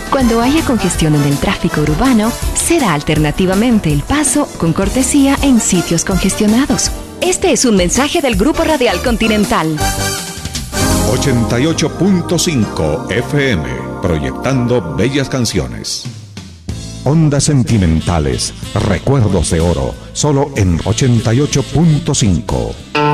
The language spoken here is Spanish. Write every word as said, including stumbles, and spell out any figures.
Cuando haya congestión en el tráfico urbano, ceda alternativamente el paso con cortesía en sitios congestionados. Este es un mensaje del Grupo Radial Continental. ochenta y ocho punto cinco F M, proyectando bellas canciones. Ondas sentimentales, recuerdos de oro, solo en ochenta y ocho punto cinco.